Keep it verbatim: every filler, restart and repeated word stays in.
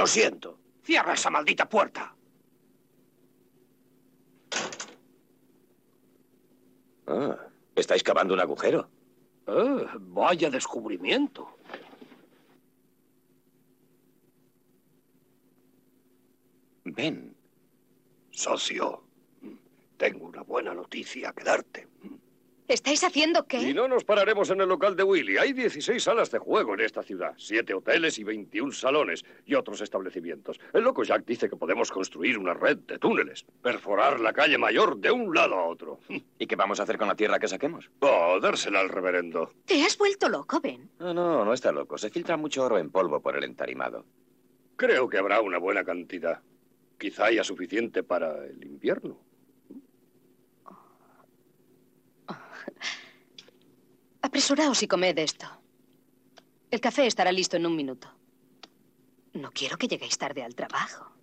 Lo siento. Cierra esa maldita puerta. Ah, ¿estáis cavando un agujero? Eh, vaya descubrimiento. Ben. Socio, tengo una buena noticia que darte. ¿Estáis haciendo qué? Y no nos pararemos en el local de Willy. Hay dieciséis salas de juego en esta ciudad. Siete hoteles y veintiún salones. Y otros establecimientos. El loco Jack dice que podemos construir una red de túneles. Perforar la calle mayor de un lado a otro. ¿Y qué vamos a hacer con la tierra que saquemos? Oh, dársela al reverendo. ¿Te has vuelto loco, Ben? No, no, no está loco. Se filtra mucho oro en polvo por el entarimado. Creo que habrá una buena cantidad. Quizá haya suficiente para el invierno. Apresuraos y comed esto. El café estará listo en un minuto. No quiero que lleguéis tarde al trabajo.